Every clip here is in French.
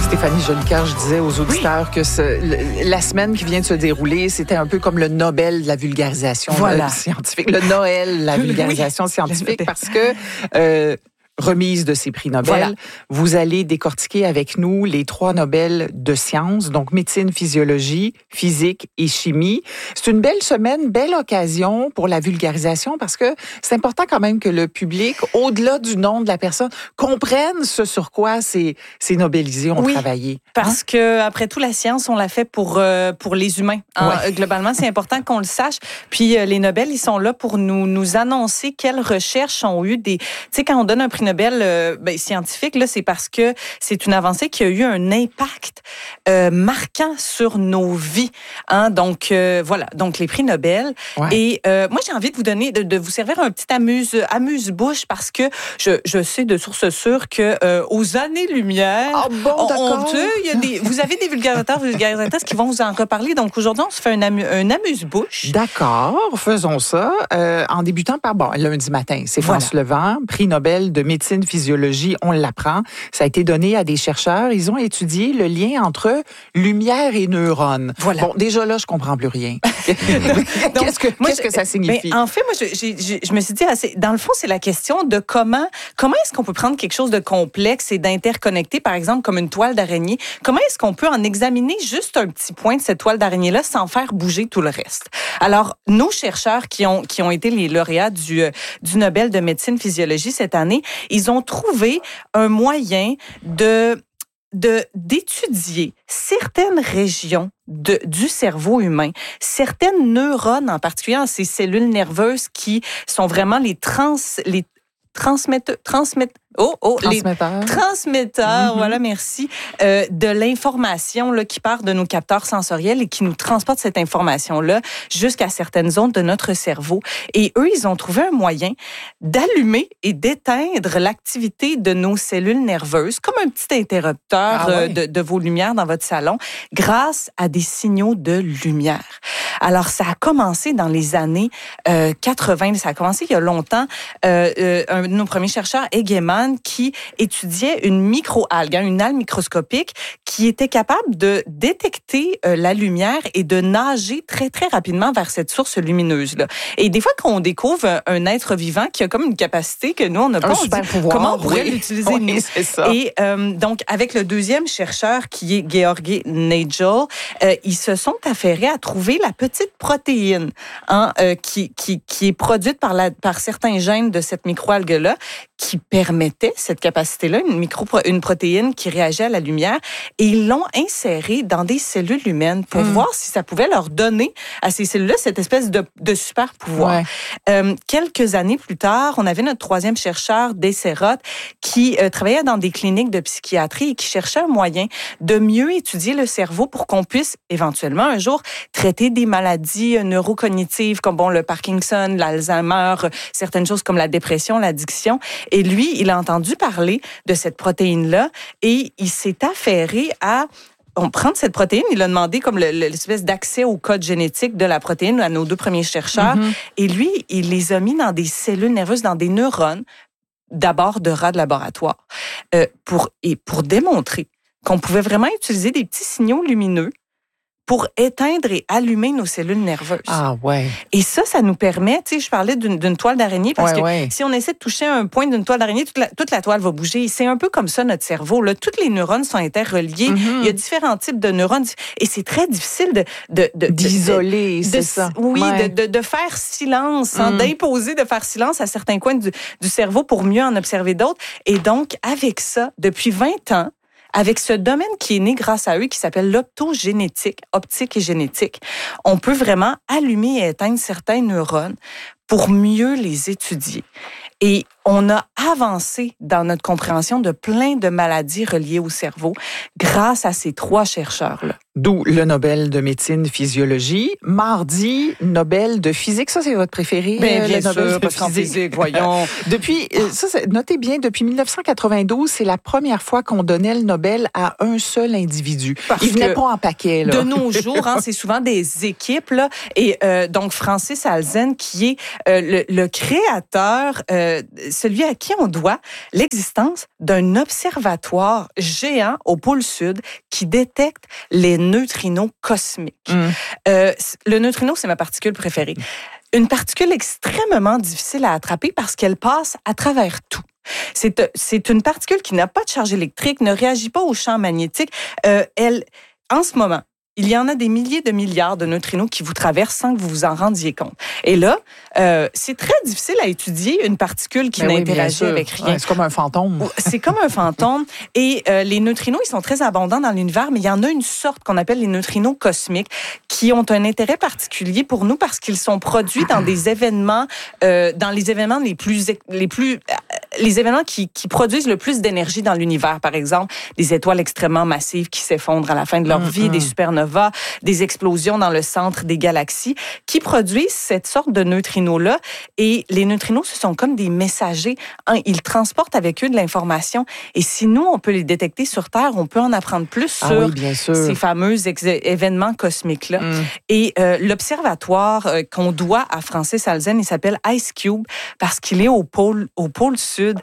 Stéphanie Jolicoeur, je disais aux auditeurs que la semaine qui vient de se dérouler, c'était un peu comme le Nobel de la vulgarisation scientifique, le Noël de la vulgarisation scientifique, parce que remise de ces prix Nobel, vous allez décortiquer avec nous les 3 Nobel de sciences, donc médecine, physiologie, physique et chimie. C'est une belle semaine, belle occasion pour la vulgarisation, parce que c'est important quand même que le public, au-delà du nom de la personne, comprenne ce sur quoi ces Nobelisés ont travaillé. Parce que après tout, la science, on l'a fait pour les humains. Globalement, c'est important qu'on le sache. Puis les Nobel, ils sont là pour nous annoncer quelles recherches ont eu des... Tu sais, quand on donne un prix Nobel scientifique, là, c'est parce que c'est une avancée qui a eu un impact marquant sur nos vies. Donc, voilà. Donc, les prix Nobel. Ouais. Et moi, j'ai envie de vous donner, de vous servir un petit amuse-bouche, parce que je sais de source sûre que aux années-lumière, vous avez des vulgarisatrices qui vont vous en reparler. Donc, aujourd'hui, on se fait un amuse-bouche. D'accord, faisons ça. En débutant par, lundi matin, c'est France Levent, prix Nobel de médecine, physiologie, on l'apprend. Ça a été donné à des chercheurs. Ils ont étudié le lien entre lumière et neurones. Voilà. Bon, déjà là, je comprends plus rien. Qu'est-ce que ça signifie? En fait, moi, je me suis dit, dans le fond, c'est la question de comment est-ce qu'on peut prendre quelque chose de complexe et d'interconnecté, par exemple, comme une toile d'araignée. Comment est-ce qu'on peut en examiner juste un petit point de cette toile d'araignée-là sans faire bouger tout le reste? Alors, nos chercheurs qui ont été les lauréats du Nobel de médecine physiologie cette année, ils ont trouvé un moyen d'étudier certaines régions du cerveau humain, certaines neurones en particulier, ces cellules nerveuses qui sont vraiment les transmetteurs, voilà, merci, de l'information là, qui part de nos capteurs sensoriels et qui nous transporte cette information-là jusqu'à certaines zones de notre cerveau. Et eux, ils ont trouvé un moyen d'allumer et d'éteindre l'activité de nos cellules nerveuses, comme un petit interrupteur de vos lumières dans votre salon, grâce à des signaux de lumière. Alors, ça a commencé dans les années 80, ça a commencé il y a longtemps. Un de nos premiers chercheurs, Egeman, qui étudiait une microalgue, une algue microscopique qui était capable de détecter la lumière et de nager très, très rapidement vers cette source lumineuse-là. Et des fois, quand on découvre un être vivant qui a comme une capacité que nous, on n'a pas, on dit, comment on pourrait l'utiliser, nous? C'est ça. Et donc, avec le deuxième chercheur, qui est Georgi Nagel, ils se sont affairés à trouver la petite protéine qui est produite par certains gènes de cette microalgue-là, qui permettait cette capacité-là, une protéine qui réagit à la lumière, et ils l'ont insérée dans des cellules humaines pour voir si ça pouvait leur donner à ces cellules-là cette espèce de super pouvoir. Ouais. Quelques années plus tard, on avait notre troisième chercheur, Desserot, qui travaillait dans des cliniques de psychiatrie et qui cherchait un moyen de mieux étudier le cerveau pour qu'on puisse éventuellement un jour traiter des maladies neurocognitives comme le Parkinson, l'Alzheimer, certaines choses comme la dépression, l'addiction. Et lui, il a entendu parler de cette protéine-là et il s'est affairé à prendre cette protéine. Il a demandé comme l'espèce d'accès au code génétique de la protéine à nos 2 premiers chercheurs. Mm-hmm. Et lui, il les a mis dans des cellules nerveuses, dans des neurones, d'abord de rats de laboratoire, pour démontrer qu'on pouvait vraiment utiliser des petits signaux lumineux pour éteindre et allumer nos cellules nerveuses. Ah ouais. Et ça nous permet, tu sais, je parlais d'une toile d'araignée, parce que si on essaie de toucher un point d'une toile d'araignée, toute la toile va bouger. C'est un peu comme ça, notre cerveau. Là, toutes les neurones sont interreliés. Mm-hmm. Il y a différents types de neurones. Et c'est très difficile d'isoler, c'est ça. Oui, de faire silence, d'imposer de faire silence à certains coins du cerveau pour mieux en observer d'autres. Et donc, avec ça, depuis 20 ans, avec ce domaine qui est né grâce à eux, qui s'appelle l'optogénétique, optique et génétique, on peut vraiment allumer et éteindre certains neurones pour mieux les étudier. Et on a avancé dans notre compréhension de plein de maladies reliées au cerveau grâce à ces 3 chercheurs-là. D'où le Nobel de médecine physiologie. Mardi, Nobel de physique. Ça, c'est votre préféré? Bien sûr, parce qu'en physique, voyons. Notez bien, depuis 1992, c'est la première fois qu'on donnait le Nobel à un seul individu. Il venait pas en paquet, là. De nos jours, c'est souvent des équipes, là. Et donc, Francis Alzen, qui est le créateur celui à qui on doit l'existence d'un observatoire géant au pôle sud qui détecte les neutrinos cosmiques. Le neutrino, c'est ma particule préférée. Une particule extrêmement difficile à attraper parce qu'elle passe à travers tout. C'est une particule qui n'a pas de charge électrique, ne réagit pas au champ magnétique. En ce moment, il y en a des milliers de milliards de neutrinos qui vous traversent sans que vous vous en rendiez compte. Et là, c'est très difficile à étudier une particule qui n'interagit avec rien. Ouais, c'est comme un fantôme. C'est comme un fantôme. Et les neutrinos, ils sont très abondants dans l'univers, mais il y en a une sorte qu'on appelle les neutrinos cosmiques qui ont un intérêt particulier pour nous parce qu'ils sont produits dans des événements, dans les événements les événements qui produisent le plus d'énergie dans l'univers. Par exemple, des étoiles extrêmement massives qui s'effondrent à la fin de leur vie, des supernovas, des explosions dans le centre des galaxies qui produisent cette sorte de neutrinos-là. Et les neutrinos, ce sont comme des messagers. Ils transportent avec eux de l'information. Et si nous, on peut les détecter sur Terre, on peut en apprendre plus sur ces fameux événements cosmiques-là. Et l'observatoire qu'on doit à Francis Alzen, il s'appelle IceCube parce qu'il est au pôle sud.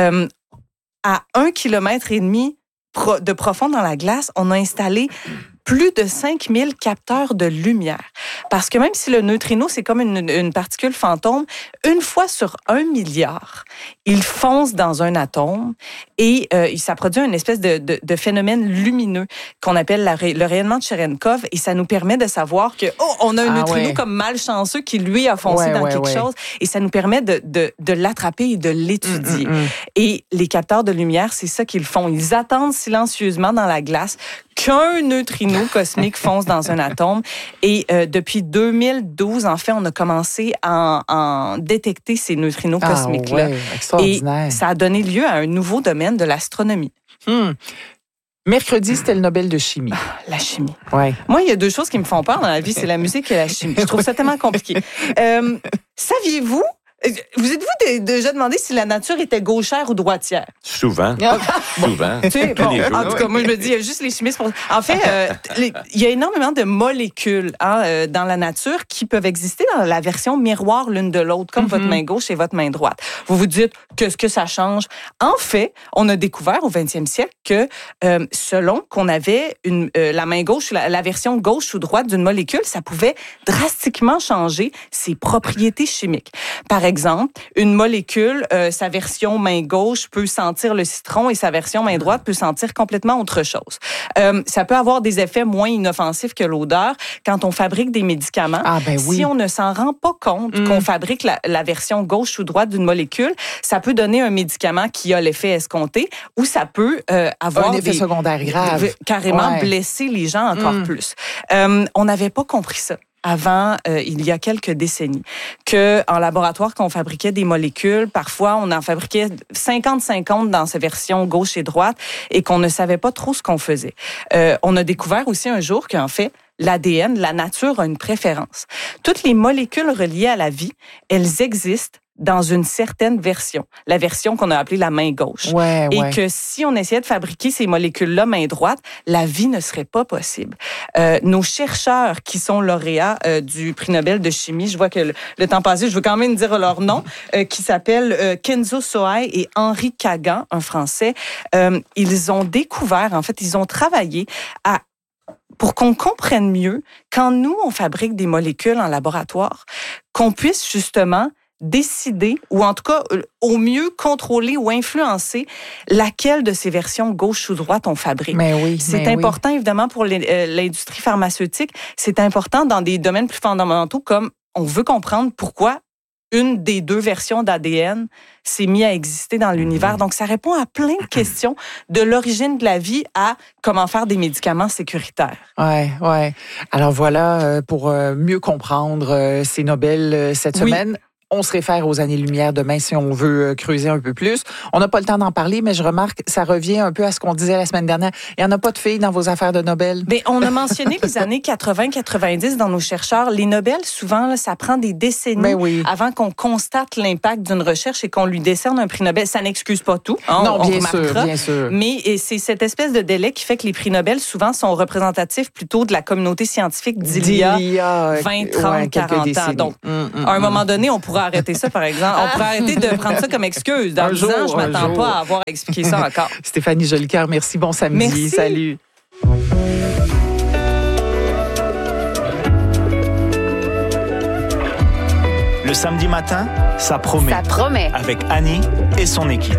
À 1,5 km de profond dans la glace, on a installé plus de 5000 capteurs de lumière. Parce que même si le neutrino, c'est comme une particule fantôme, une fois sur 1 milliard, il fonce dans un atome et ça produit une espèce de phénomène lumineux qu'on appelle le rayonnement de Cherenkov et ça nous permet de savoir que on a un neutrino comme malchanceux qui, lui, a foncé dans quelque chose et ça nous permet de l'attraper et de l'étudier. Et les capteurs de lumière, c'est ça qu'ils font. Ils attendent silencieusement dans la glace qu'un neutrino cosmique fonce dans un atome. Et depuis 2012, en fait, on a commencé à en détecter ces neutrinos cosmiques-là. Extraordinaire. Et ça a donné lieu à un nouveau domaine de l'astronomie. Mercredi, c'était le Nobel de chimie. La chimie. Ouais. Moi, il y a 2 choses qui me font peur dans la vie, c'est la musique et la chimie. Je trouve ça tellement compliqué. Saviez-vous? Vous êtes-vous déjà demandé si la nature était gauchère ou droitière? Souvent. Souvent. Tu sais, en tout cas, moi, je me dis, il y a juste les chimistes pour... En fait, il y a énormément de molécules dans la nature qui peuvent exister dans la version miroir l'une de l'autre, comme votre main gauche et votre main droite. Vous vous dites, qu'est-ce que ça change? En fait, on a découvert au 20e siècle que selon qu'on avait la main gauche, la version gauche ou droite d'une molécule, ça pouvait drastiquement changer ses propriétés chimiques. Par exemple, une molécule, sa version main gauche peut sentir le citron et sa version main droite peut sentir complètement autre chose. Ça peut avoir des effets moins inoffensifs que l'odeur quand on fabrique des médicaments. Si on ne s'en rend pas compte qu'on fabrique la version gauche ou droite d'une molécule, ça peut donner un médicament qui a l'effet escompté ou ça peut avoir un effet secondaire grave. Carrément blesser les gens encore plus. On n'avait pas compris ça avant, il y a quelques décennies, qu'en laboratoire, quand on fabriquait des molécules, parfois, on en fabriquait 50-50 dans ces versions gauche et droite et qu'on ne savait pas trop ce qu'on faisait. On a découvert aussi un jour qu'en fait, l'ADN, la nature a une préférence. Toutes les molécules reliées à la vie, elles existent dans une certaine version, la version qu'on a appelée la main gauche. Et que si on essayait de fabriquer ces molécules-là main droite, la vie ne serait pas possible. Nos chercheurs qui sont lauréats du prix Nobel de chimie, je vois que le temps passé, je veux quand même dire leur nom, qui s'appellent Kenzo Sohai et Henri Kagan, un Français. Ils ont découvert, en fait, ils ont travaillé pour qu'on comprenne mieux, quand nous, on fabrique des molécules en laboratoire, qu'on puisse justement décider, ou en tout cas, au mieux, contrôler ou influencer laquelle de ces versions gauche ou droite on fabrique. C'est important, évidemment, pour l'industrie pharmaceutique. C'est important dans des domaines plus fondamentaux, comme on veut comprendre pourquoi une des 2 versions d'ADN s'est mise à exister dans l'univers. Donc, ça répond à plein de questions, de l'origine de la vie à comment faire des médicaments sécuritaires. Ouais. Alors voilà, pour mieux comprendre ces Nobel cette semaine. On se réfère aux années-lumière demain si on veut creuser un peu plus. On n'a pas le temps d'en parler, mais je remarque, ça revient un peu à ce qu'on disait la semaine dernière. Il n'y en a pas de filles dans vos affaires de Nobel? Mais on a mentionné les années 80-90 dans nos chercheurs. Les Nobel, souvent, là, ça prend des décennies avant qu'on constate l'impact d'une recherche et qu'on lui décerne un prix Nobel. Ça n'excuse pas tout. Non, bien sûr. Mais c'est cette espèce de délai qui fait que les prix Nobel, souvent, sont représentatifs plutôt de la communauté scientifique d'il y a 20, 30, 40 ans. Donc, à un moment donné, on pourrait pourrait arrêter ça, par exemple. On pourrait arrêter de prendre ça comme excuse. Dans 10 ans, je m'attends pas à avoir expliqué ça encore. Stéphanie Jolicoeur, merci. Bon samedi. Merci. Salut. Le samedi matin, ça promet. Ça promet. Avec Annie et son équipe.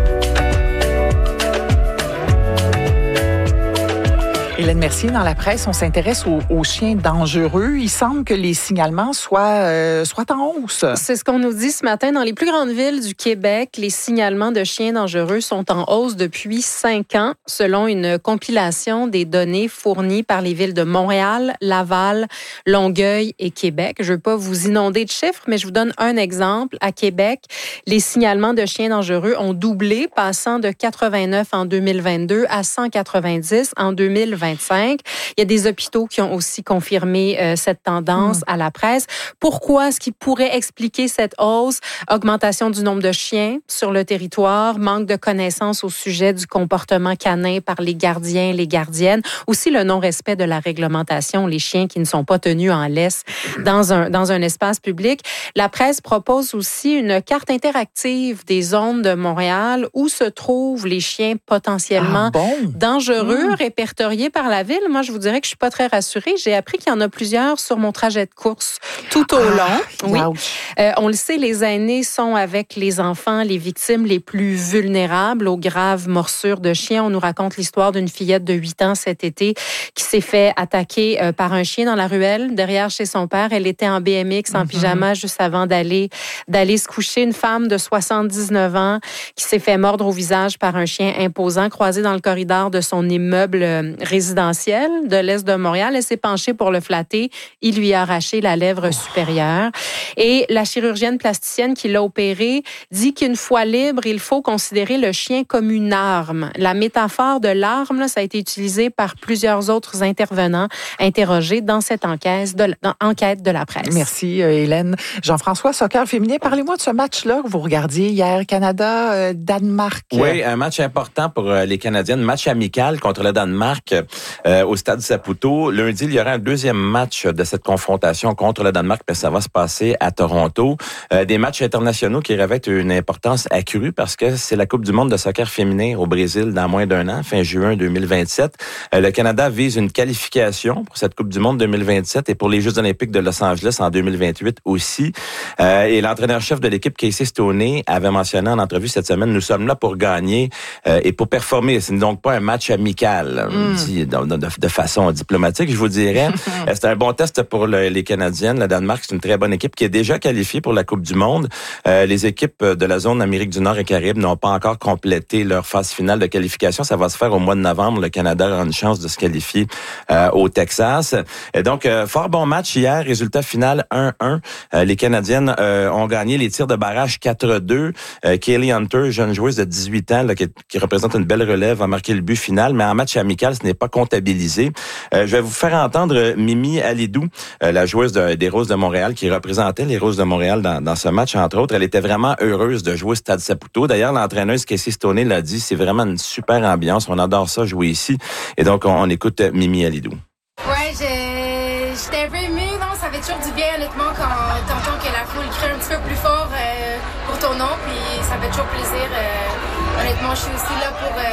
Hélène Mercier, dans la presse, on s'intéresse aux chiens dangereux. Il semble que les signalements soient en hausse. C'est ce qu'on nous dit ce matin. Dans les plus grandes villes du Québec, les signalements de chiens dangereux sont en hausse depuis 5 ans, selon une compilation des données fournies par les villes de Montréal, Laval, Longueuil et Québec. Je ne veux pas vous inonder de chiffres, mais je vous donne un exemple. À Québec, les signalements de chiens dangereux ont doublé, passant de 89 en 2022 à 190 en 2025. Il y a des hôpitaux qui ont aussi confirmé cette tendance à la presse. Pourquoi? Ce qui pourrait expliquer cette hausse? Augmentation du nombre de chiens sur le territoire, manque de connaissances au sujet du comportement canin par les gardiens, les gardiennes, aussi le non-respect de la réglementation, les chiens qui ne sont pas tenus en laisse dans un espace public. La presse propose aussi une carte interactive des zones de Montréal où se trouvent les chiens potentiellement dangereux, répertoriés par la ville. Moi, je vous dirais que je suis pas très rassurée. J'ai appris qu'il y en a plusieurs sur mon trajet de course tout au long. Oui. On le sait, les aînés sont avec les enfants les victimes les plus vulnérables aux graves morsures de chiens. On nous raconte l'histoire d'une fillette de 8 ans cet été qui s'est fait attaquer par un chien dans la ruelle derrière chez son père. Elle était en BMX, en pyjama, juste avant d'aller se coucher. Une femme de 79 ans qui s'est fait mordre au visage par un chien imposant croisé dans le corridor de son immeuble résidentiel de l'Est de Montréal. Elle s'est penchée pour le flatter. Il lui a arraché la lèvre supérieure. Et la chirurgienne plasticienne qui l'a opéré dit qu'une fois libre, il faut considérer le chien comme une arme. La métaphore de l'arme, là, ça a été utilisé par plusieurs autres intervenants interrogés dans cette enquête de la presse. Merci, Hélène. Jean-François, soccer féminin, parlez-moi de ce match-là que vous regardiez hier, Canada-Danemark. Oui, un match important pour les Canadiennes, match amical contre le Danemark au Stade Saputo. Lundi, il y aura un deuxième match de cette confrontation contre le Danemark, mais ça va se passer à Toronto. Des matchs internationaux qui revêtent une importance accrue parce que c'est la Coupe du monde de soccer féminin au Brésil dans moins d'un an, fin juin 2027. Le Canada vise une qualification pour cette Coupe du monde 2027 et pour les Jeux olympiques de Los Angeles en 2028 aussi. Et l'entraîneur-chef de l'équipe, Casey Stoney, avait mentionné en entrevue cette semaine, nous sommes là pour gagner et pour performer. Ce n'est donc pas un match amical, dit de façon diplomatique, je vous dirais. C'est un bon test pour les Canadiennes. Le Danemark, c'est une très bonne équipe qui est déjà qualifiée pour la Coupe du monde. Les équipes de la zone Amérique du Nord et Caraïbes n'ont pas encore complété leur phase finale de qualification. Ça va se faire au mois de novembre. Le Canada aura une chance de se qualifier au Texas. Et donc, fort bon match hier. Résultat final 1-1. Les Canadiennes ont gagné les tirs de barrage 4-2. Kaylee Hunter, jeune joueuse de 18 ans là, qui représente une belle relève, a marqué le but final. Mais en match amical, ce n'est pas comptabilisé. Je vais vous faire entendre Mimi Alidou, la joueuse des Roses de Montréal, qui représentait les Roses de Montréal dans ce match, entre autres. Elle était vraiment heureuse de jouer au Stade Saputo. D'ailleurs, l'entraîneuse Casey Stoney l'a dit, c'est vraiment une super ambiance. On adore ça, jouer ici. Et donc, on écoute Mimi Alidou. Ouais, j'étais un peu émue. Non, ça fait toujours du bien, honnêtement, quand t'entends que la foule crie un petit peu plus fort pour ton nom. Puis ça fait toujours plaisir. Honnêtement, je suis aussi là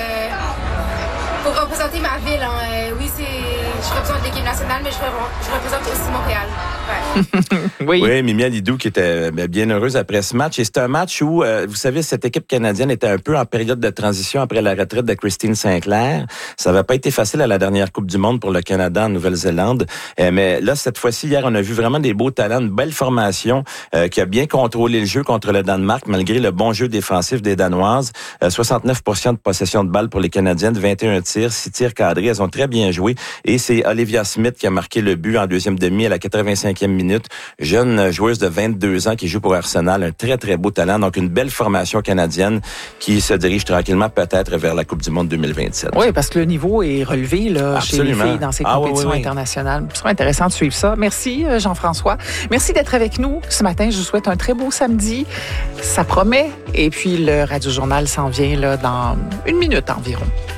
pour représenter ma ville. Oui, je représente l'équipe nationale, mais je représente aussi Montréal. Ouais. Oui, Mimi Alidou qui était bien heureuse après ce match. Et c'est un match où, vous savez, cette équipe canadienne était un peu en période de transition après la retraite de Christine Sinclair. Ça n'avait pas été facile à la dernière Coupe du monde pour le Canada en Nouvelle-Zélande. Mais là, cette fois-ci, hier, on a vu vraiment des beaux talents, une belle formation qui a bien contrôlé le jeu contre le Danemark, malgré le bon jeu défensif des Danoises. 69% de possession de balle pour les Canadiennes, 21 tirs, 6 tirs cadrés. Elles ont très bien joué. Et c'est Olivia Smith qui a marqué le but en deuxième demi à la 85e minute. Jeune joueuse de 22 ans qui joue pour Arsenal. Un très, très beau talent. Donc, une belle formation canadienne qui se dirige tranquillement peut-être vers la Coupe du monde 2027. Oui, parce que le niveau est relevé là, chez les filles dans ces compétitions internationales. Ce sera intéressant de suivre ça. Merci, Jean-François. Merci d'être avec nous ce matin. Je vous souhaite un très beau samedi. Ça promet. Et puis, le Radio Journal s'en vient là, dans 1 minute environ.